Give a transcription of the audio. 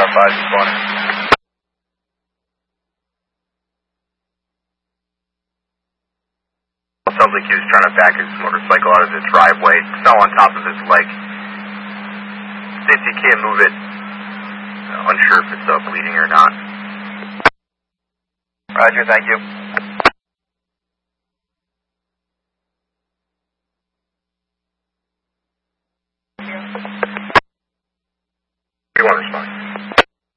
Star 5, responding. Sounds like he was trying to back his motorcycle out of the driveway. It fell on top of his leg. Since he can't move it, unsure if it's bleeding or not. Roger, thank you.